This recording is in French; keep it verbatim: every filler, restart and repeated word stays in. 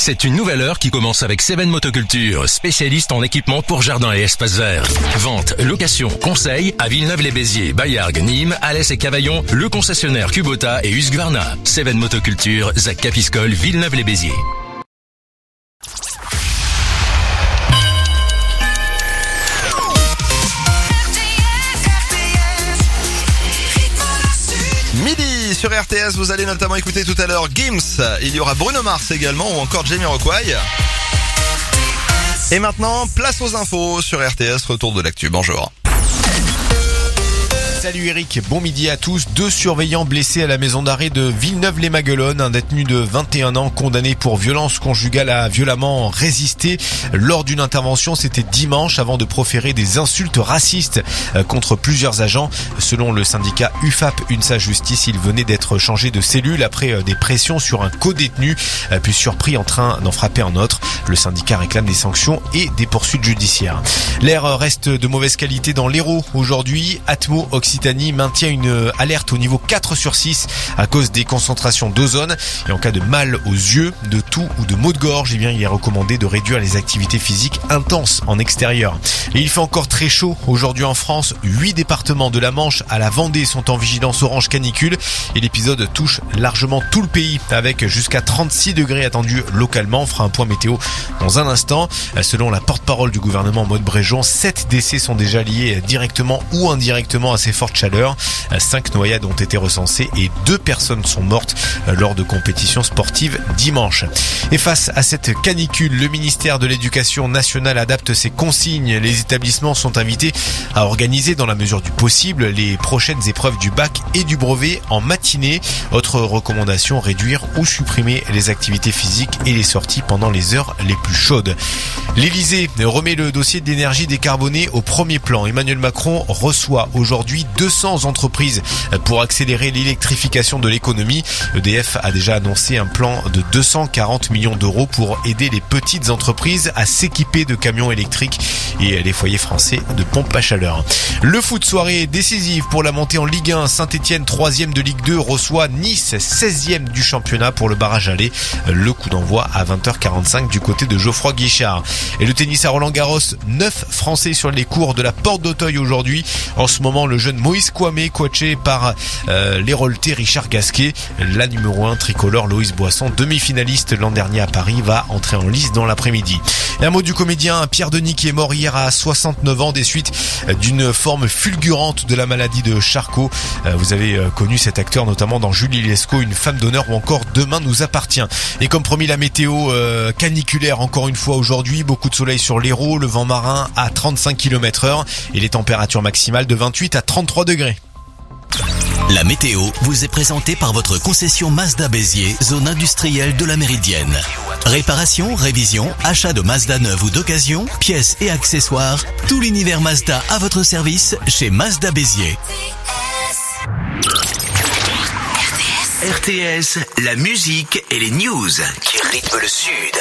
C'est une nouvelle heure qui commence avec Seven Motoculture, spécialiste en équipement pour jardin et espaces verts. Vente, location, conseil à Villeneuve-les-Béziers, Bayargues, Nîmes, Alès et Cavaillon, le concessionnaire Kubota et Husqvarna. Seven Motoculture, Zac Capiscol, Villeneuve-les-Béziers. Midi sur R T S, vous allez notamment écouter tout à l'heure Gims, il y aura Bruno Mars également ou encore Jamiroquai. Et maintenant, place aux infos sur R T S, retour de l'actu. Bonjour. Salut Eric, bon midi à tous. Deux surveillants blessés à la maison d'arrêt de Villeneuve-les-Maguelones. Un détenu de vingt et un ans condamné pour violence conjugale a violemment résisté lors d'une intervention. C'était dimanche avant de proférer des insultes racistes contre plusieurs agents. Selon le syndicat U F A P UNSA Justice, il venait d'être changé de cellule après des pressions sur un co-détenu, puis surpris en train d'en frapper un autre. Le syndicat réclame des sanctions et des poursuites judiciaires. L'air reste de mauvaise qualité dans l'Hérault aujourd'hui. Atmo Occitanie maintient une alerte au niveau quatre sur six à cause des concentrations d'ozone. Et en cas de mal aux yeux, de toux ou de maux de gorge, eh bien, il est recommandé de réduire les activités physiques intenses en extérieur. Et il fait encore très chaud aujourd'hui en France. Huit départements de la Manche à la Vendée sont en vigilance orange canicule. Et l'épisode touche largement tout le pays avec jusqu'à trente-six degrés attendus localement. On fera un point météo dans un instant. Selon la porte-parole du gouvernement Maud Bréjon, sept décès sont déjà liés directement ou indirectement à ces fortes chaleurs. Cinq noyades ont été recensées et deux personnes sont mortes lors de compétitions sportives dimanche. Et face à cette canicule, le ministère de l'Éducation nationale adapte ses consignes. Les établissements sont invités à organiser dans la mesure du possible les prochaines épreuves du bac et du brevet en matinée. Autre recommandation, réduire ou supprimer les activités physiques et les sorties pendant les heures les plus chaudes. L'Elysée remet le dossier d'énergie décarbonée au premier plan. Emmanuel Macron reçoit aujourd'hui deux cents entreprises pour accélérer l'électrification de l'économie. E D F a déjà annoncé un plan de deux cent quarante millions d'euros pour aider les petites entreprises à s'équiper de camions électriques et les foyers français de pompes à chaleur. Le foot soirée décisive pour la montée en Ligue un. Saint-Etienne, troisième de Ligue deux, reçoit Nice, seizième du championnat pour le barrage aller. Le coup d'envoi à vingt heures quarante-cinq du côté de Geoffroy Guichard. Et le tennis à Roland-Garros, neuf Français sur les cours de la Porte d'Auteuil aujourd'hui. En ce moment, le jeune Moïse Kouamé, coaché par euh, l'hérolté Richard Gasquet. La numéro un tricolore Loïs Boisson, demi-finaliste l'an dernier à Paris, va entrer en lice dans l'après-midi. Et un mot du comédien Pierre Denis qui est mort hier à soixante-neuf ans des suites d'une forme fulgurante de la maladie de Charcot. Vous avez connu cet acteur notamment dans Julie Lescaut, Une femme d'honneur ou encore Demain nous appartient. Et comme promis, la météo euh, caniculaire encore une fois aujourd'hui. Beaucoup de soleil sur l'Hérault, le vent marin à trente-cinq kilomètres heure et les températures maximales de vingt-huit à trente-trois degrés. La météo vous est présentée par votre concession Mazda Béziers, zone industrielle de la Méridienne. Réparation, révision, achat de Mazda neuve ou d'occasion, pièces et accessoires, tout l'univers Mazda à votre service chez Mazda Béziers. R T S, la musique et les news qui rythment le Sud.